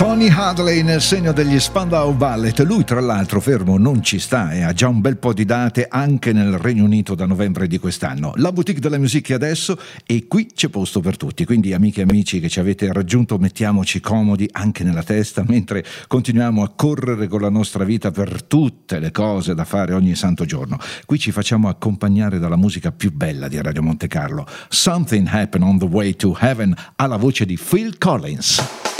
Tony Hadley nel segno degli Spandau Ballet. Lui tra l'altro fermo non ci sta e ha già un bel po' di date anche nel Regno Unito da novembre di quest'anno. La boutique della musica adesso, e qui c'è posto per tutti, quindi amiche e amici che ci avete raggiunto, mettiamoci comodi anche nella testa mentre continuiamo a correre con la nostra vita per tutte le cose da fare ogni santo giorno. Qui ci facciamo accompagnare dalla musica più bella di Radio Monte Carlo. Something Happened on the Way to Heaven, alla voce di Phil Collins.